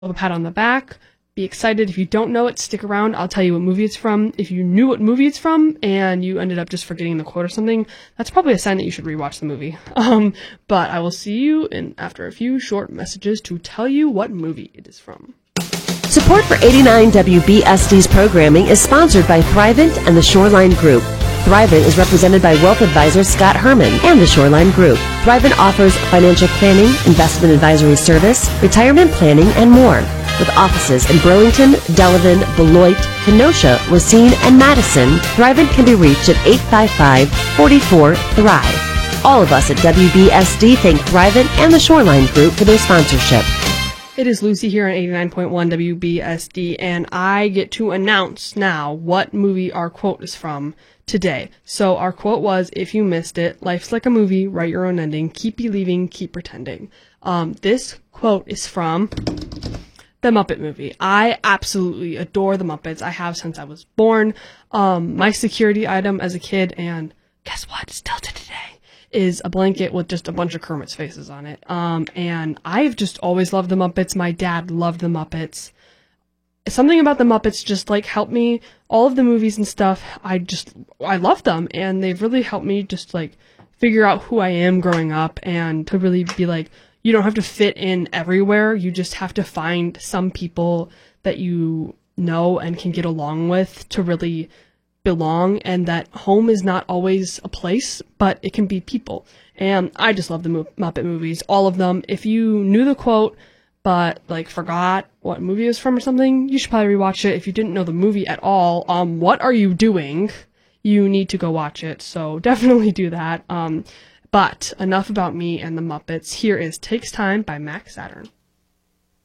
a pat on the back. Be excited. If you don't know it, stick around. I'll tell you what movie it's from. If you knew what movie it's from and you ended up just forgetting the quote or something, that's probably a sign that you should rewatch the movie. But I will see you after a few short messages to tell you what movie it is from. Support for 89 WBSD's programming is sponsored by Thrivent and the Shoreline Group. Thrivent is represented by wealth advisor Scott Herman and the Shoreline Group. Thrivent offers financial planning, investment advisory service, retirement planning, and more. With offices in Burlington, Delavan, Beloit, Kenosha, Racine, and Madison, Thrivent can be reached at 855-44-THRIVE. All of us at WBSD thank Thrivent and the Shoreline Group for their sponsorship. It is Lucy here on 89.1 WBSD, and I get to announce now what movie our quote is from today. So our quote was, if you missed it, life's like a movie, write your own ending, keep believing, keep pretending. This quote is from The Muppet Movie. I absolutely adore The Muppets. I have since I was born. My security item as a kid, and guess what, still to today, is a blanket with just a bunch of Kermit's faces on it. And I've just always loved the Muppets. My dad loved the Muppets. Something about the Muppets just like helped me. All of the movies and stuff, I love them, and they've really helped me just like figure out who I am growing up, and to really be like, you don't have to fit in everywhere. You just have to find some people that you know and can get along with to really belong, and that home is not always a place, but it can be people. And I just love the Muppet movies, all of them. If you knew the quote but like forgot what movie it was from or something, you should probably rewatch it. If you didn't know the movie at all, what are you doing? You need to go watch it, so definitely do that. But enough about me and the Muppets. Here is Takes Time by Max Saturn.